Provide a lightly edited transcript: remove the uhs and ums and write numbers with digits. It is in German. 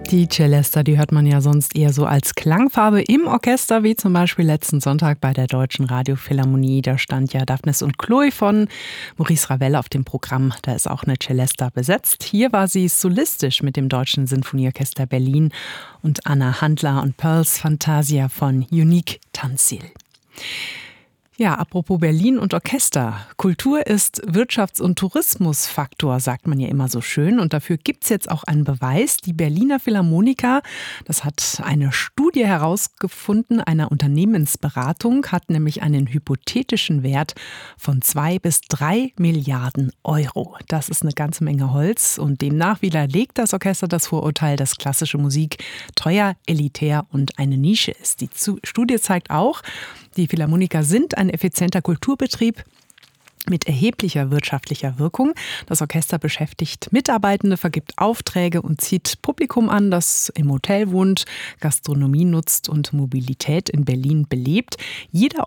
Die Celesta, die hört man ja sonst eher so als Klangfarbe im Orchester, wie zum Beispiel letzten Sonntag bei der Deutschen Radiophilharmonie. Da stand ja Daphnis und Chloe von Maurice Ravel auf dem Programm. Da ist auch eine Celesta besetzt. Hier war sie solistisch mit dem Deutschen Sinfonieorchester Berlin und Anna Handler und Pearls Fantasia von Unique Tanzil. Ja, apropos Berlin und Orchester. Kultur ist Wirtschafts- und Tourismusfaktor, sagt man ja immer so schön. Und dafür gibt's jetzt auch einen Beweis. Die Berliner Philharmoniker, das hat eine Studie herausgefunden, einer Unternehmensberatung, hat nämlich einen hypothetischen Wert von 2 bis 3 Milliarden Euro. Das ist eine ganze Menge Holz. Und demnach widerlegt das Orchester das Vorurteil, dass klassische Musik teuer, elitär und eine Nische ist. Die Studie zeigt auch, die Philharmoniker sind ein effizienter Kulturbetrieb mit erheblicher wirtschaftlicher Wirkung. Das Orchester beschäftigt Mitarbeitende, vergibt Aufträge und zieht Publikum an, das im Hotel wohnt, Gastronomie nutzt und Mobilität in Berlin belebt. Jeder